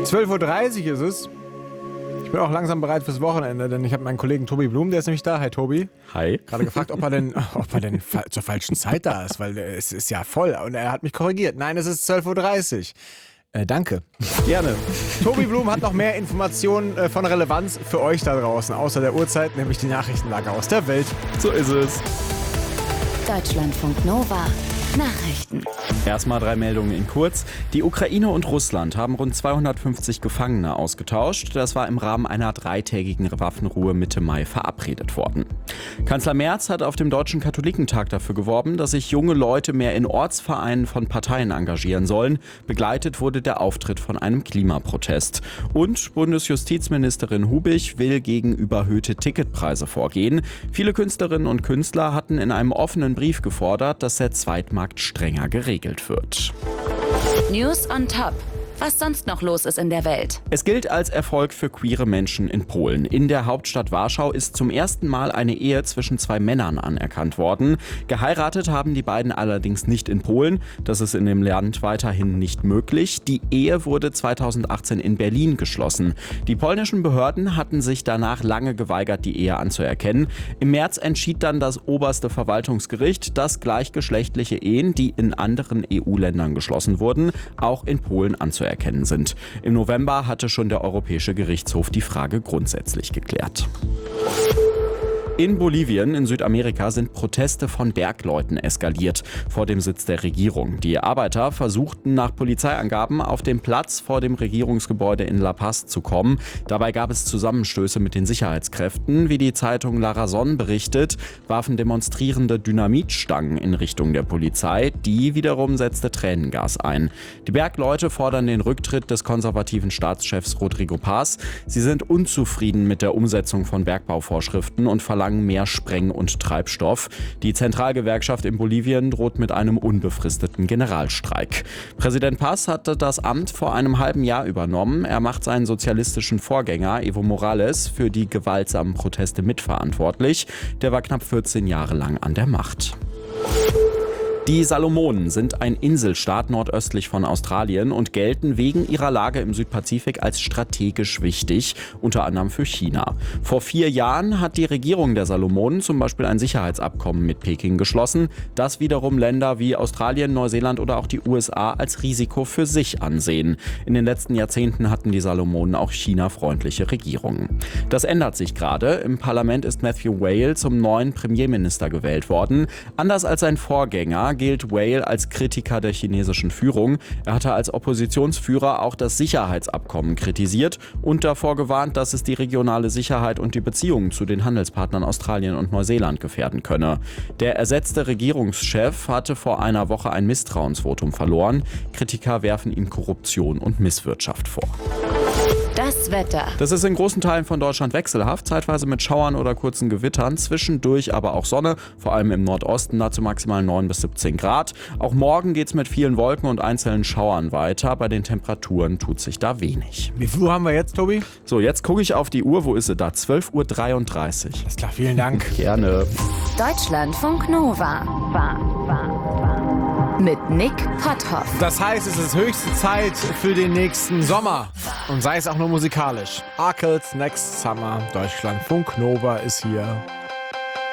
12:30 Uhr ist es. Ich bin auch langsam bereit fürs Wochenende, denn ich habe meinen Kollegen Tobi Blum, der ist nämlich da. Hi Tobi. Hi. Gerade gefragt, ob er denn zur falschen Zeit da ist, weil es ist ja voll. Und er hat mich korrigiert. Nein, es ist 12:30 Uhr. Danke. Gerne. Tobi Blum hat noch mehr Informationen von Relevanz für euch da draußen, außer der Uhrzeit, nämlich die Nachrichtenlage aus der Welt. So ist es. Deutschlandfunk Nova. Nachrichten. Erstmal 3 Meldungen in kurz. Die Ukraine und Russland haben rund 250 Gefangene ausgetauscht. Das war im Rahmen einer 3-tägigen Waffenruhe Mitte Mai verabredet worden. Kanzler Merz hat auf dem Deutschen Katholikentag dafür geworben, dass sich junge Leute mehr in Ortsvereinen von Parteien engagieren sollen. Begleitet wurde der Auftritt von einem Klimaprotest. Und Bundesjustizministerin Hubich will gegen überhöhte Ticketpreise vorgehen. Viele Künstlerinnen und Künstler hatten in einem offenen Brief gefordert, dass der Zweitmarkt strenger geregelt wird. News on Top. Was sonst noch los ist in der Welt. Es gilt als Erfolg für queere Menschen in Polen. In der Hauptstadt Warschau ist zum ersten Mal eine Ehe zwischen 2 Männern anerkannt worden. Geheiratet haben die beiden allerdings nicht in Polen. Das ist in dem Land weiterhin nicht möglich. Die Ehe wurde 2018 in Berlin geschlossen. Die polnischen Behörden hatten sich danach lange geweigert, die Ehe anzuerkennen. Im März entschied dann das oberste Verwaltungsgericht, dass gleichgeschlechtliche Ehen, die in anderen EU-Ländern geschlossen wurden, auch in Polen anzuerkennen sind. Im November hatte schon der Europäische Gerichtshof die Frage grundsätzlich geklärt. In Bolivien, in Südamerika, sind Proteste von Bergleuten eskaliert vor dem Sitz der Regierung. Die Arbeiter versuchten nach Polizeiangaben auf den Platz vor dem Regierungsgebäude in La Paz zu kommen. Dabei gab es Zusammenstöße mit den Sicherheitskräften. Wie die Zeitung La Razón berichtet, warfen Demonstrierende Dynamitstangen in Richtung der Polizei. Die wiederum setzte Tränengas ein. Die Bergleute fordern den Rücktritt des konservativen Staatschefs Rodrigo Paz. Sie sind unzufrieden mit der Umsetzung von Bergbauvorschriften und verlangen mehr Spreng- und Treibstoff. Die Zentralgewerkschaft in Bolivien droht mit einem unbefristeten Generalstreik. Präsident Paz hatte das Amt vor einem halben Jahr übernommen. Er macht seinen sozialistischen Vorgänger Evo Morales für die gewaltsamen Proteste mitverantwortlich. Der war knapp 14 Jahre lang an der Macht. Die Salomonen sind ein Inselstaat nordöstlich von Australien und gelten wegen ihrer Lage im Südpazifik als strategisch wichtig, unter anderem für China. Vor 4 Jahren hat die Regierung der Salomonen zum Beispiel ein Sicherheitsabkommen mit Peking geschlossen, das wiederum Länder wie Australien, Neuseeland oder auch die USA als Risiko für sich ansehen. In den letzten Jahrzehnten hatten die Salomonen auch China-freundliche Regierungen. Das ändert sich gerade. Im Parlament ist Matthew Whale zum neuen Premierminister gewählt worden. Anders als sein Vorgänger gilt Whale als Kritiker der chinesischen Führung. Er hatte als Oppositionsführer auch das Sicherheitsabkommen kritisiert und davor gewarnt, dass es die regionale Sicherheit und die Beziehungen zu den Handelspartnern Australien und Neuseeland gefährden könne. Der ersetzte Regierungschef hatte vor einer Woche ein Misstrauensvotum verloren. Kritiker werfen ihm Korruption und Misswirtschaft vor. Das Wetter. Das ist in großen Teilen von Deutschland wechselhaft, zeitweise mit Schauern oder kurzen Gewittern, zwischendurch aber auch Sonne, vor allem im Nordosten, dazu maximal 9 bis 17 Grad. Auch morgen geht es mit vielen Wolken und einzelnen Schauern weiter. Bei den Temperaturen tut sich da wenig. Wie viel Uhr haben wir jetzt, Tobi? So, jetzt gucke ich auf die Uhr. Wo ist sie da? 12:33 Uhr. Alles klar, vielen Dank. Gerne. Deutschlandfunk Nova. Mit Nick Potthoff. Das heißt, es ist höchste Zeit für den nächsten Sommer. Und sei es auch nur musikalisch. Arkels Next Summer. Deutschlandfunk Nova ist hier.